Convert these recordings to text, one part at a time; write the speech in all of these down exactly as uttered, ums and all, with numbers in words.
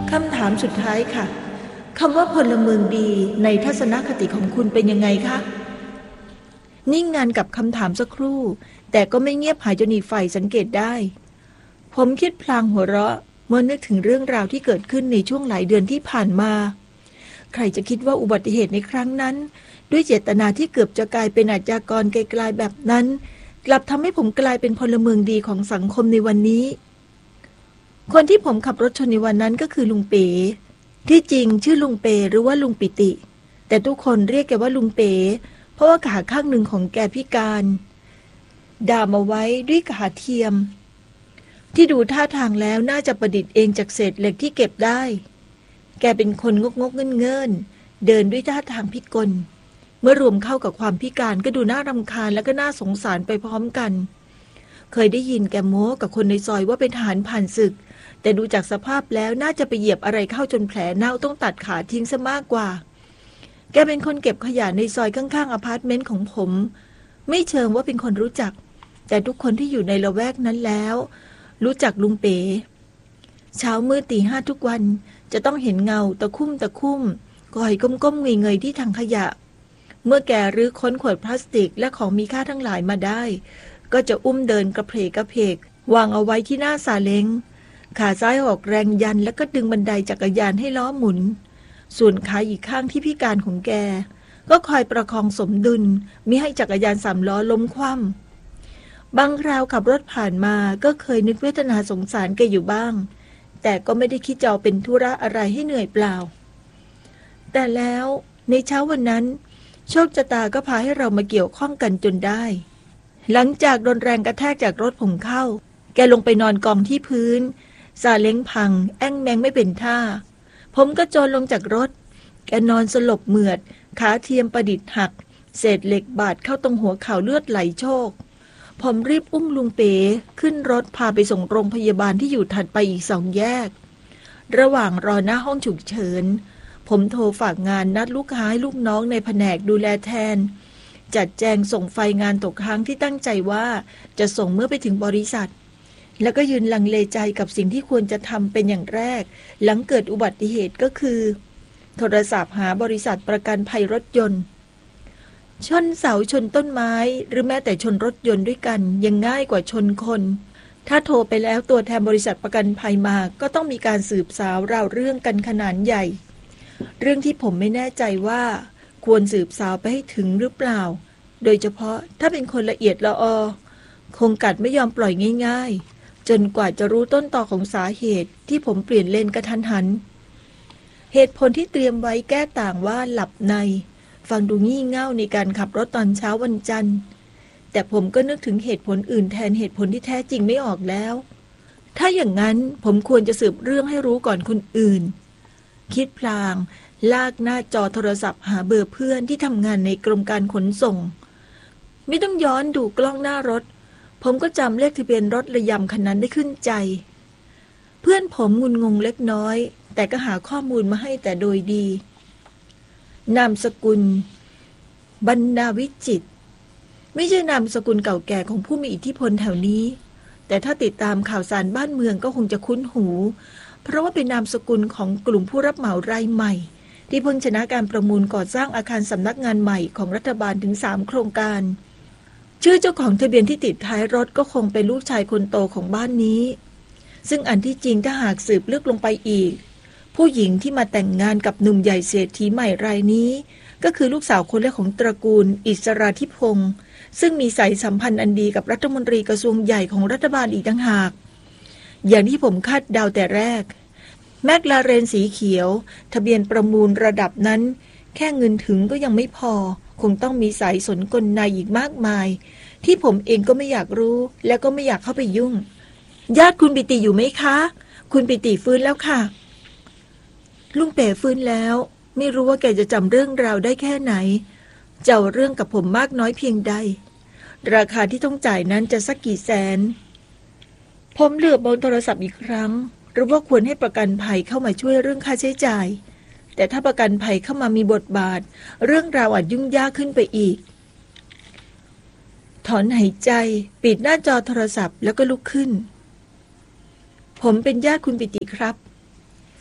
คำถามสุดท้ายค่ะคำว่าพลเมืองดีในทัศนคติของคุณเป็นยังไงคะนิ่งงานกับคำถามสักครู่แต่ก็ไม่เงียบหายจนอีกฝ่ายสังเกตได้ผมคิดพลางหัวเราะเมื่อนึกถึงเรื่องราวที่เกิดขึ้นในช่วงหลายเดือนที่ผ่านมาใครจะคิดว่าอุบัติเหตุในครั้งนั้นด้วยเจตนาที่เกือบจะกลายเป็นอาชญากรไกลๆแบบนั้นกลับทำให้ผมกลายเป็นพลเมืองดีของสังคมในวันนี้คนที่ผมขับรถชนในวันนั้นก็คือลุงเป๋ที่จริงชื่อลุงเป๋หรือว่าลุงปิติแต่ทุกคนเรียกแกว่าลุงเป๋เพราะว่าขาข้างหนึ่งของแกพิการดามเอาไว้ด้วยขาเทียมที่ดูท่าทางแล้วน่าจะประดิษฐ์เองจากเศษเหล็กที่เก็บได้แกเป็นคนงกงกเงินเงินเดินด้วยท่าทางพิกลเมื่อรวมเข้ากับความพิการก็ดูน่ารำคาญและก็น่าสงสารไปพร้อมกันเคยได้ยินแกโม้กับคนในซอยว่าเป็นทหารผ่านศึกแต่ดูจากสภาพแล้วน่าจะไปเหยียบอะไรเข้าจนแผลเน่าต้องตัดขาทิ้งซะมากกว่าแกเป็นคนเก็บขยะในซอยข้างๆอพาร์ตเมนต์ของผมไม่เชิงว่าเป็นคนรู้จักแต่ทุกคนที่อยู่ในละแวกนั้นแล้วรู้จักลุงเป๋เช้ามืดตีห้าทุกวันจะต้องเห็นเงาตะคุ่มตะคุ่มคอยก้มๆเงยๆที่ถังขยะเมื่อแกรื้อค้นขวดพลาสติกและของมีค่าทั้งหลายมาได้ก็จะอุ้มเดินกระเพกกระเพกวางเอาไว้ที่หน้าซาเล้งขาซ้ายออกแรงยันแล้วก็ดึงบันไดจักรยานให้ล้อหมุนส่วนขาอีกข้างที่พิการของแกก็คอยประคองสมดุลมิให้จักรยานสามล้อล้มคว่ำบางคราวขับรถผ่านมาก็เคยนึกเวทนาสงสารแกอยู่บ้างแต่ก็ไม่ได้คิดจะเอาเป็นธุระอะไรให้เหนื่อยเปล่าแต่แล้วในเช้าวันนั้นโชคชะตาก็พาให้เรามาเกี่ยวข้องกันจนได้หลังจากโดนแรงกระแทกจากรถผมเข้าแกลงไปนอนกองที่พื้นซาเล้งพังแอ้งแมงไม่เป็นท่าผมก็โจรลงจากรถแกนอนสลบเหมือดขาเทียมประดิษฐ์หักเศษเหล็กบาดเข้าตรงหัวเข่าเลือดไหลโชกผมรีบอุ้มลุงเป๋ขึ้นรถพาไปส่งโรงพยาบาลที่อยู่ถัดไปอีกสองแยกระหว่างรอหน้าห้องฉุกเฉินผมโทรฝากงานนัดลูกค้าให้ลูกน้องในแผนกดูแลแทนจัดแจงส่งไฟงานตกค้างที่ตั้งใจว่าจะส่งเมื่อไปถึงบริษัทแล้วก็ยืนลังเลใจกับสิ่งที่ควรจะทำเป็นอย่างแรกหลังเกิดอุบัติเหตุก็คือโทรศัพท์หาบริษัทประกันภัยรถยนต์ชนเสาชนต้นไม้หรือแม้แต่ชนรถยนต์ด้วยกันยังง่ายกว่าชนคนถ้าโทรไปแล้วตัวแทนบริษัทประกันภัยมาก็ต้องมีการสืบสาวราวเรื่องกันขนาดใหญ่เรื่องที่ผมไม่แน่ใจว่าควรสืบสาวไปให้ถึงหรือเปล่าโดยเฉพาะถ้าเป็นคนละเอียดละออคงกัดไม่ยอมปล่อยง่ายๆจนกว่าจะรู้ต้นตอของสาเหตุที่ผมเปลี่ยนเลนกระทันหันเหตุผลที่เตรียมไว้แก้ต่างว่าหลับในฟังดูงี่เง่าในการขับรถตอนเช้าวันจันทร์แต่ผมก็นึกถึงเหตุผลอื่นแทนเหตุผลที่แท้จริงไม่ออกแล้วถ้าอย่างนั้นผมควรจะสืบเรื่องให้รู้ก่อนคนอื่นคิดพลางลากหน้าจอโทรศัพท์หาเบอร์เพื่อนที่ทำงานในกรมการขนส่งไม่ต้องย้อนดูกล้องหน้ารถผมก็จำเลขทะเบียนรถระยำคันนั้นได้ขึ้นใจเพื่อนผมงุนงงเล็กน้อยแต่ก็หาข้อมูลมาให้แต่โดยดีนามสกุลบรรณาวิจิตรไม่ใช่นามสกุลเก่าแก่ของผู้มีอิทธิพลแถวนี้แต่ถ้าติดตามข่าวสารบ้านเมืองก็คงจะคุ้นหูเพราะว่าเป็นนามสกุลของกลุ่มผู้รับเหมารายใหม่ที่เพิ่งชนะการประมูลก่อสร้างอาคารสำนักงานใหม่ของรัฐบาลถึงสามโครงการชื่อเจ้าของทะเบียนที่ติดท้ายรถก็คงเป็นลูกชายคนโตของบ้านนี้ซึ่งอันที่จริงถ้าหากสืบลึกลงไปอีกผู้หญิงที่มาแต่งงานกับหนุ่มใหญ่เศรษฐีใหม่รายนี้ก็คือลูกสาวคนแรกของตระกูลอิสราธิพงศ์ซึ่งมีสายสัมพันธ์อันดีกับรัฐมนตรีกระทรวงใหญ่ของรัฐบาลอีกต่างหากอย่างที่ผมคาดเดาแต่แรกแมคลาเรนสีเขียวทะเบียนประมูลระดับนั้นแค่เงินถึงก็ยังไม่พอคงต้องมีสายสนกลในอีกมากมายที่ผมเองก็ไม่อยากรู้และก็ไม่อยากเข้าไปยุ่งญาติคุณปิติอยู่ไหมคะคุณปิติฟื้นแล้วค่ะลุงเป๋ฟื้นแล้วไม่รู้ว่าแกจะจำเรื่องราวได้แค่ไหนเจ้าเรื่องกับผมมากน้อยเพียงใดราคาที่ต้องจ่ายนั้นจะสักกี่แสนผมเหลือบบนโทรศัพท์อีกครั้งหรือว่าควรให้ประกันภัยเข้ามาช่วยเรื่องค่าใช้จ่ายแต่ถ้าประกันภัยเข้ามามีบทบาทเรื่องราวอาจยุ่งยากขึ้นไปอีกถอนหายใจปิดหน้าจอโทรศัพท์แล้วก็ลุกขึ้นผมเป็นญาติคุณปิติครับ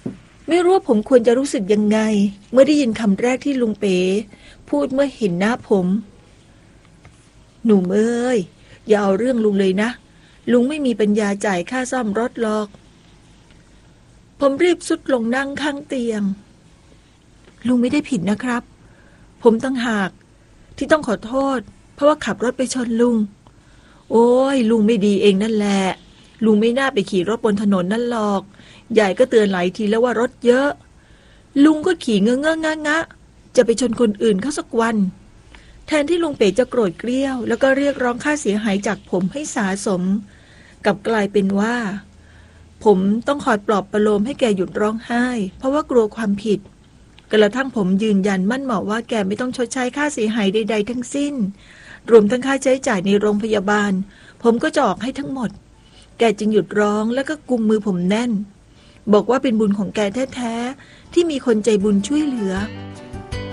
ไม่รู้ว่าผมควรจะรู้สึกยังไงเมื่อได้ยินคำแรกที่ลุงเป๋พูดเมื่อเห็นหน้าผมหนุ่มเอ้ยอย่าเอาเรื่องลุงเลยนะลุงไม่มีปัญญาจ่ายค่าซ่อมรถหรอกผมรีบสุดลงนั่งข้างเตียงลุงไม่ได้ผิดนะครับผมตั้งหากที่ต้องขอโทษเพราะว่าขับรถไปชนลุงโอ้ยลุงไม่ดีเองนั่นแหละลุงไม่น่าไปขี่รถบนถนนนั่นหรอกยายก็เตือนหลายทีแล้วว่ารถเยอะลุงก็ขี่เงอะเงอะงะงะจะไปชนคนอื่นเขาสักวันแทนที่ลุงเป๋จะโกรธเกรี้ยวแล้วก็เรียกร้องค่าเสียหายจากผมให้สาสมกลับกลายเป็นว่าผมต้องคอยปลอบประโลมให้แกหยุดร้องไห้เพราะว่ากลัวความผิดกระทั่งผมยืนยันมั่นเหมาะว่าแกไม่ต้องชดใช้ค่าเสียหายใดๆทั้งสิ้นรวมทั้งค่าใช้จ่ายในโรงพยาบาลผมก็จะออกให้ทั้งหมดแกจึงหยุดร้องแล้วก็กุมมือผมแน่นบอกว่าเป็นบุญของแกแท้ๆที่มีคนใจบุญช่วยเหลือ